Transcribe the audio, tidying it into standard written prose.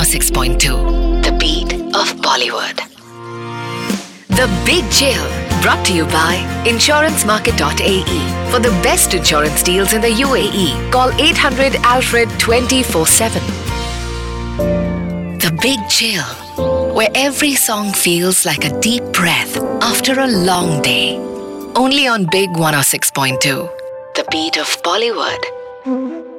106.2, the beat of Bollywood. The Big Jail, brought to you by insurancemarket.ae. For the best insurance deals in the UAE, call 800 Alfred 24/7. The Big Jail, where every song feels like a deep breath after a long day. Only on Big 106.2, the beat of Bollywood.